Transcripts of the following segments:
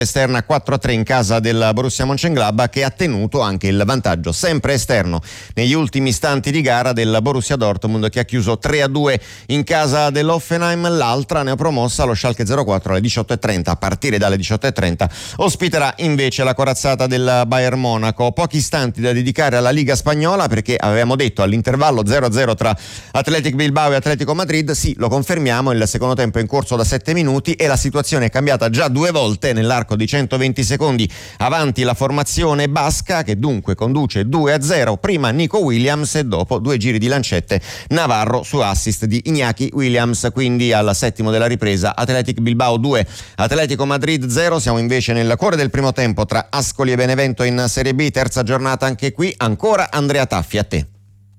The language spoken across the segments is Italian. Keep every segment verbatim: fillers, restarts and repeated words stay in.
esterna quattro a tre in casa del Borussia Mönchengladbach, che ha tenuto anche il vantaggio sempre esterno negli ultimi istanti di gara del Borussia Dortmund, che ha chiuso tre a due in casa dell'Hoffenheim. L'altra neopromossa, lo Schalke zero quattro, alle diciotto e trenta, a partire dalle diciotto e trenta ospiterà invece la corazzata del Bayern Monaco. Pochi istanti da dedicare alla Liga spagnola, perché avevamo detto all'intervallo zero a zero tra Athletic Bilbao e Atletico Madrid. Sì, lo confermiamo, il secondo tempo è in corso da sette minuti e la situazione è cambiata già due volte nell'arco di centoventi secondi avanti la formazione basca, che dunque conduce due a zero. Prima Nico Williams e dopo due giri di lancette Navarro su assist di Iñaki Williams. Quindi al settimo della ripresa Athletic Bilbao due, Atletico Madrid zero. Siamo invece nel cuore del primo tempo tra Ascoli e Benevento in Serie B, terza giornata anche qui. Ancora Andrea Taffi, a te.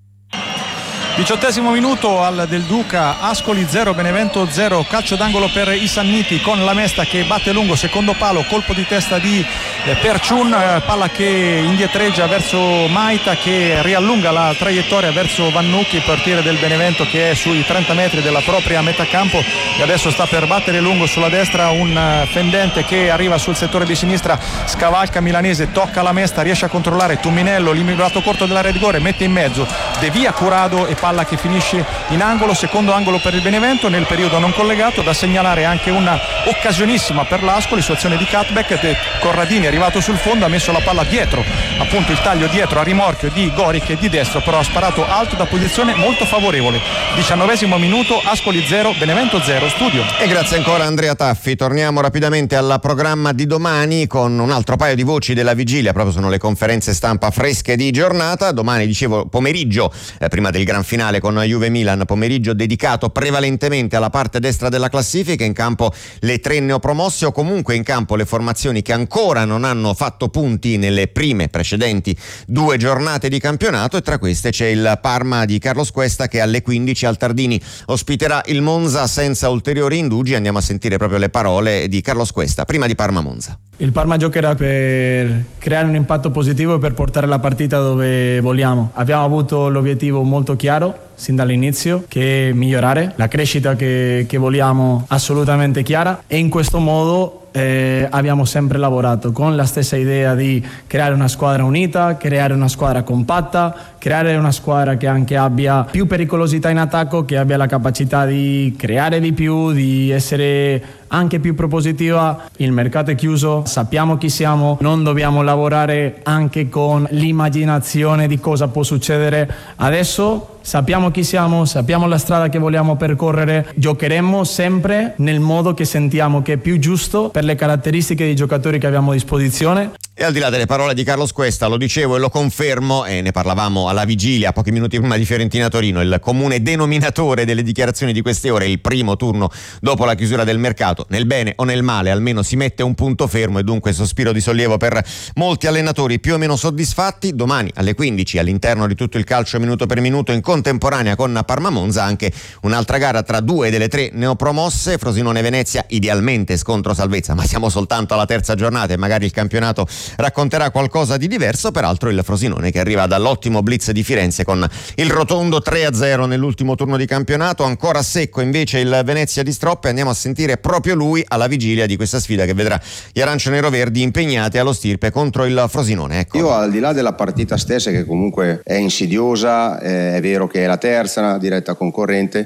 Diciottesimo minuto al Del Duca, Ascoli zero, Benevento zero, calcio d'angolo per i Sanniti con la Mesta che batte lungo, secondo palo, colpo di testa di eh, Perciun, eh, palla che indietreggia verso Maita, che riallunga la traiettoria verso Vannucchi, portiere del Benevento, che è sui trenta metri della propria metà campo e adesso sta per battere lungo sulla destra un uh, fendente che arriva sul settore di sinistra, scavalca Milanese, tocca la Mesta, riesce a controllare Tumminello, l'immigrato corto dell'area di rigore, mette in mezzo, devia Curado e palla che finisce in angolo, secondo angolo per il Benevento nel periodo non collegato. Da segnalare anche una occasionissima per l'Ascoli, situazione di cutback, Corradini è arrivato sul fondo, ha messo la palla dietro, appunto il taglio dietro a rimorchio di Goric e di destro, però ha sparato alto da posizione molto favorevole. Diciannovesimo minuto, Ascoli zero, Benevento zero. Studio. E grazie ancora Andrea Taffi. Torniamo rapidamente al programma di domani con un altro paio di voci della vigilia, proprio sono le conferenze stampa fresche di giornata. Domani, dicevo, pomeriggio, eh, prima del gran finale con Juve Milan, pomeriggio dedicato prevalentemente alla parte destra della classifica, in campo le tre neopromosse o comunque in campo le formazioni che ancora non hanno fatto punti nelle prime precedenti due giornate di campionato, e tra queste c'è il Parma di Carlos Cuesta, che alle quindici al Tardini ospiterà il Monza senza ulteriori indugi. Andiamo a sentire proprio le parole di Carlos Cuesta prima di Parma-Monza. Il Parma giocherà per creare un impatto positivo e per portare la partita dove vogliamo. Abbiamo avuto l'obiettivo molto chiaro sin dall'inizio, che è migliorare, la crescita che, che vogliamo assolutamente chiara, e in questo modo eh, abbiamo sempre lavorato con la stessa idea di creare una squadra unita, creare una squadra compatta, creare una squadra che anche abbia più pericolosità in attacco, che abbia la capacità di creare di più, di essere anche più propositiva. Il mercato è chiuso, sappiamo chi siamo, non dobbiamo lavorare anche con l'immaginazione di cosa può succedere. Adesso sappiamo chi siamo, sappiamo la strada che vogliamo percorrere, giocheremo sempre nel modo che sentiamo che è più giusto per le caratteristiche dei giocatori che abbiamo a disposizione. E al di là delle parole di Carlos Cuesta, lo dicevo e lo confermo, e ne parlavamo alla vigilia pochi minuti prima di Fiorentina-Torino, il comune denominatore delle dichiarazioni di queste ore, il primo turno dopo la chiusura del mercato, nel bene o nel male almeno si mette un punto fermo, e dunque sospiro di sollievo per molti allenatori più o meno soddisfatti. Domani alle quindici, all'interno di tutto il calcio minuto per minuto, in contemporanea con Parma-Monza, anche un'altra gara tra due delle tre neopromosse, Frosinone-Venezia, idealmente scontro salvezza, ma siamo soltanto alla terza giornata e magari il campionato racconterà qualcosa di diverso. Peraltro il Frosinone che arriva dall'ottimo blitz di Firenze con il rotondo tre a zero nell'ultimo turno di campionato. Ancora secco invece il Venezia di Stroppe, andiamo a sentire proprio lui alla vigilia di questa sfida che vedrà gli arancione-roverdi impegnati allo stirpe contro il Frosinone. Ecco. Io, al di là della partita stessa, che comunque è insidiosa, è vero che è la terza diretta concorrente,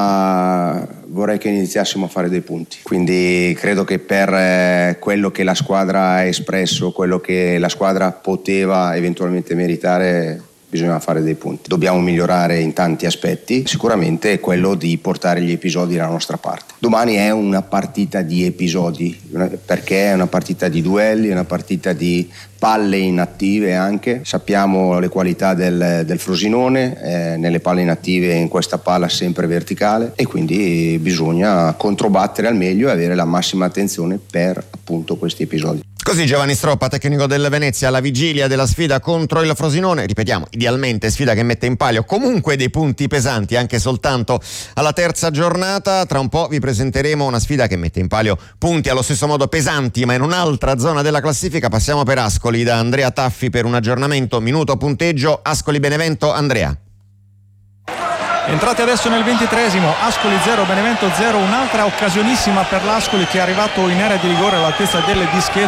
ma vorrei che iniziassimo a fare dei punti, quindi credo che per quello che la squadra ha espresso, quello che la squadra poteva eventualmente meritare, bisogna fare dei punti. Dobbiamo migliorare in tanti aspetti, sicuramente è quello di portare gli episodi dalla nostra parte. Domani è una partita di episodi, perché è una partita di duelli, è una partita di palle inattive anche. Sappiamo le qualità del, del Frosinone, eh, nelle palle inattive, in questa palla sempre verticale, e quindi bisogna controbattere al meglio e avere la massima attenzione per appunto questi episodi. Così Giovanni Stroppa, tecnico del Venezia, alla vigilia della sfida contro il Frosinone. Ripetiamo, idealmente sfida che mette in palio comunque dei punti pesanti anche soltanto alla terza giornata. Tra un po' vi presenteremo una sfida che mette in palio punti allo stesso modo pesanti, ma in un'altra zona della classifica. Passiamo per Ascoli da Andrea Taffi per un aggiornamento minuto punteggio. Ascoli Benevento, Andrea. Entrati adesso nel ventitreesimo, Ascoli zero, Benevento zero, un'altra occasionissima per l'Ascoli che è arrivato in area di rigore all'altezza delle dischette.